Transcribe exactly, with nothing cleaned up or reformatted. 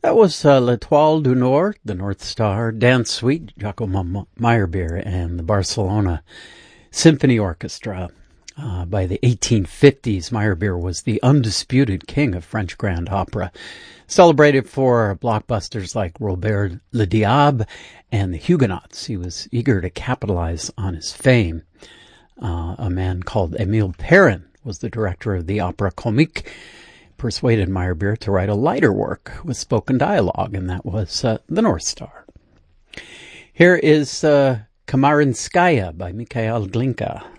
That was uh, L'Étoile du Nord, the North Star, Dance Suite, Giacomo Meyerbeer, and the Barcelona Symphony Orchestra. Uh, by the eighteen fifties, Meyerbeer was the undisputed king of French grand opera, celebrated for blockbusters like Robert le Diable and The Huguenots. He was eager to capitalize on his fame. Uh, a man called Émile Perrin was the director of the Opera Comique, persuaded Meyerbeer to write a lighter work with spoken dialogue, and that was uh, The North Star. Here is uh, Kamarinskaya by Mikhail Glinka.